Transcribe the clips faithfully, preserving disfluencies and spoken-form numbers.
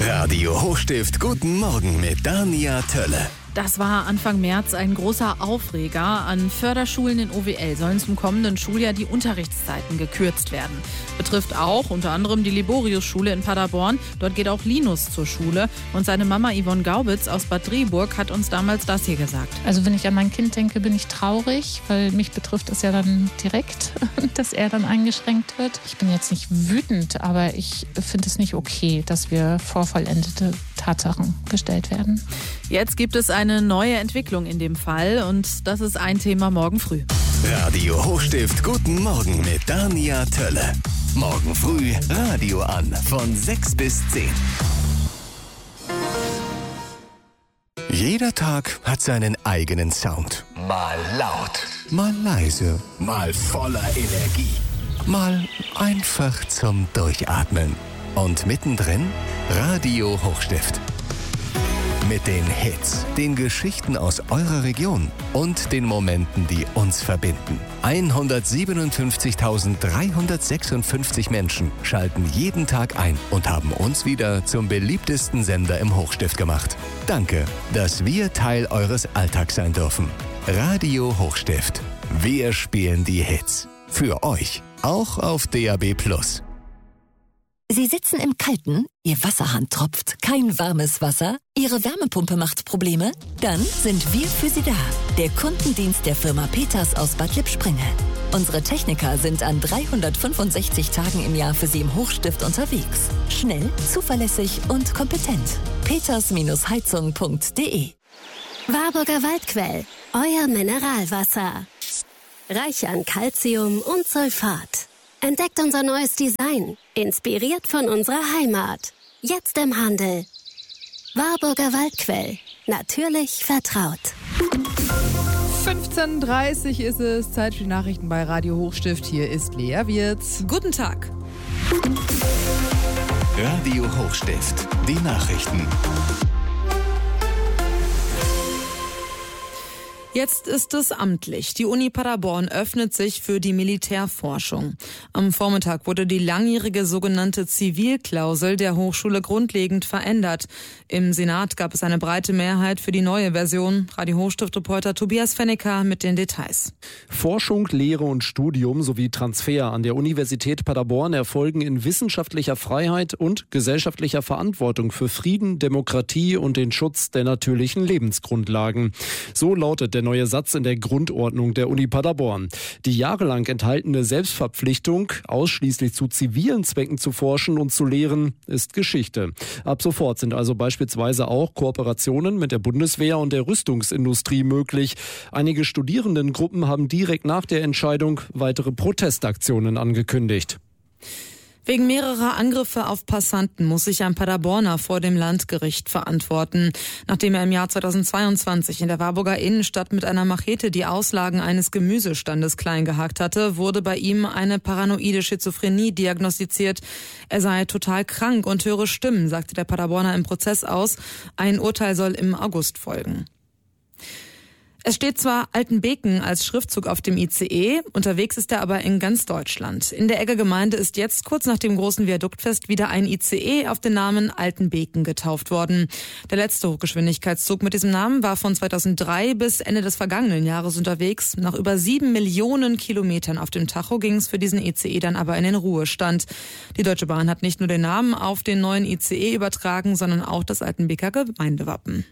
Radio Hochstift, guten Morgen mit Dania Tölle. Das war Anfang März ein großer Aufreger. An Förderschulen in O W L sollen zum kommenden Schuljahr die Unterrichtszeiten gekürzt werden. Betrifft auch unter anderem die Liborius-Schule in Paderborn. Dort geht auch Linus zur Schule. Und seine Mama Yvonne Gaubitz aus Bad Driburg hat uns damals das hier gesagt. Also wenn ich an mein Kind denke, bin ich traurig, weil mich betrifft es ja dann direkt, dass er dann eingeschränkt wird. Ich bin jetzt nicht wütend, aber ich finde es nicht okay, dass wir vor vollendete Tatsachen gestellt werden. Jetzt gibt es eine neue Entwicklung in dem Fall und das ist ein Thema morgen früh. Radio Hochstift, guten Morgen mit Dania Tölle. Morgen früh Radio an von sechs bis zehn. Jeder Tag hat seinen eigenen Sound. Mal laut, mal leise, mal voller Energie, mal einfach zum Durchatmen. Und mittendrin Radio Hochstift. Mit den Hits, den Geschichten aus eurer Region und den Momenten, die uns verbinden. hundertsiebenundfünfzigtausenddreihundertsechsundfünfzig Menschen schalten jeden Tag ein und haben uns wieder zum beliebtesten Sender im Hochstift gemacht. Danke, dass wir Teil eures Alltags sein dürfen. Radio Hochstift. Wir spielen die Hits. Für euch. Auch auf D A B plus. Sie sitzen im Kalten, Ihr Wasserhahn tropft, kein warmes Wasser, Ihre Wärmepumpe macht Probleme? Dann sind wir für Sie da. Der Kundendienst der Firma Peters aus Bad Lippspringe. Unsere Techniker sind an dreihundertfünfundsechzig Tagen im Jahr für Sie im Hochstift unterwegs. Schnell, zuverlässig und kompetent. peters Heizung punkt de Warburger Waldquell, euer Mineralwasser. Reich an Calcium und Sulfat. Entdeckt unser neues Design, inspiriert von unserer Heimat. Jetzt im Handel. Warburger Waldquell, natürlich vertraut. fünfzehn Uhr dreißig ist es, Zeit für die Nachrichten bei Radio Hochstift. Hier ist Lea Wirz. Guten Tag. Radio Hochstift, die Nachrichten. Jetzt ist es amtlich. Die Uni Paderborn öffnet sich für die Militärforschung. Am Vormittag wurde die langjährige sogenannte Zivilklausel der Hochschule grundlegend verändert. Im Senat gab es eine breite Mehrheit für die neue Version. Radio Hochstift-Reporter Tobias Fennecker mit den Details. Forschung, Lehre und Studium sowie Transfer an der Universität Paderborn erfolgen in wissenschaftlicher Freiheit und gesellschaftlicher Verantwortung für Frieden, Demokratie und den Schutz der natürlichen Lebensgrundlagen. So lautet der neue Satz in der Grundordnung der Uni Paderborn. Die jahrelang enthaltene Selbstverpflichtung, ausschließlich zu zivilen Zwecken zu forschen und zu lehren, ist Geschichte. Ab sofort sind also beispielsweise auch Kooperationen mit der Bundeswehr und der Rüstungsindustrie möglich. Einige Studierendengruppen haben direkt nach der Entscheidung weitere Protestaktionen angekündigt. Wegen mehrerer Angriffe auf Passanten muss sich ein Paderborner vor dem Landgericht verantworten. Nachdem er im Jahr zweitausendzweiundzwanzig in der Warburger Innenstadt mit einer Machete die Auslagen eines Gemüsestandes klein gehackt hatte, wurde bei ihm eine paranoide Schizophrenie diagnostiziert. Er sei total krank und höre Stimmen, sagte der Paderborner im Prozess aus. Ein Urteil soll im August folgen. Es steht zwar Altenbeken als Schriftzug auf dem I C E, unterwegs ist er aber in ganz Deutschland. In der Egger Gemeinde ist jetzt kurz nach dem großen Viaduktfest wieder ein I C E auf den Namen Altenbeken getauft worden. Der letzte Hochgeschwindigkeitszug mit diesem Namen war von zweitausenddrei bis Ende des vergangenen Jahres unterwegs. Nach über sieben Millionen Kilometern auf dem Tacho ging es für diesen I C E dann aber in den Ruhestand. Die Deutsche Bahn hat nicht nur den Namen auf den neuen I C E übertragen, sondern auch das Altenbeker Gemeindewappen.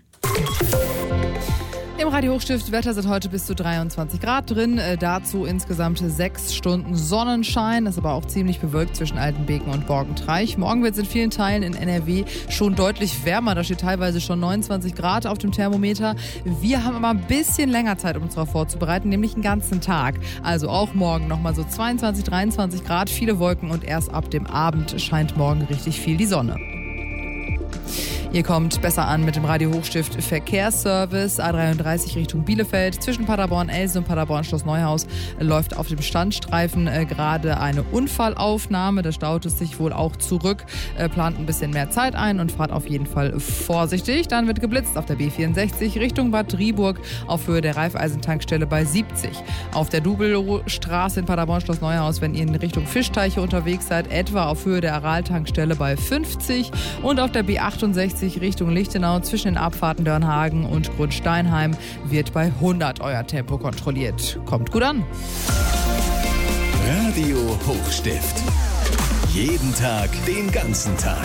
Im Radio Hochstift Wetter sind heute bis zu dreiundzwanzig Grad drin. Äh, dazu insgesamt sechs Stunden Sonnenschein. Das ist aber auch ziemlich bewölkt zwischen Altenbeken und Borgentreich. Morgen wird es in vielen Teilen in N R W schon deutlich wärmer. Da steht teilweise schon neunundzwanzig Grad auf dem Thermometer. Wir haben aber ein bisschen länger Zeit, um uns darauf vorzubereiten, nämlich einen ganzen Tag. Also auch morgen nochmal so zweiundzwanzig, dreiundzwanzig Grad, viele Wolken und erst ab dem Abend scheint morgen richtig viel die Sonne. Ihr kommt besser an mit dem Radio Hochstift Verkehrsservice. A dreiunddreißig Richtung Bielefeld. Zwischen Paderborn-Elsen und Paderborn-Schloss Neuhaus läuft auf dem Standstreifen äh, gerade eine Unfallaufnahme. Da staut es sich wohl auch zurück. Äh, plant ein bisschen mehr Zeit ein und fahrt auf jeden Fall vorsichtig. Dann wird geblitzt auf der B vierundsechzig Richtung Bad Driburg auf Höhe der Raiffeisentankstelle bei siebzig. Auf der Dubelstraße in Paderborn-Schloss Neuhaus, wenn ihr in Richtung Fischteiche unterwegs seid, etwa auf Höhe der Aral-Tankstelle bei fünfzig. Und auf der B achtundsechzig Richtung Lichtenau zwischen den Abfahrten Dörnhagen und Grundsteinheim wird bei hundert euer Tempo kontrolliert. Kommt gut an. Radio Hochstift. Jeden Tag, den ganzen Tag.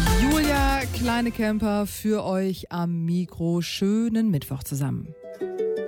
Julia Kleine-Camper für euch am Mikro. Schönen Mittwoch zusammen.